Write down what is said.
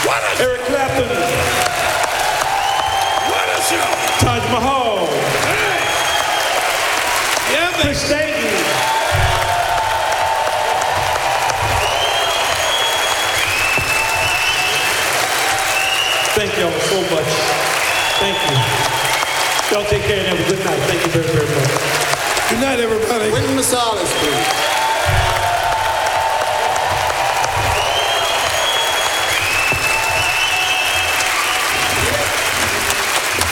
What a Eric Clapton. What a show. Taj Mahal. Hey. Yeah, Chris Stayton. Thank y'all so much. Thank you. Y'all take care and have a good night. Thank you very, very much. Good night, everybody. Wynton Marsalis, please.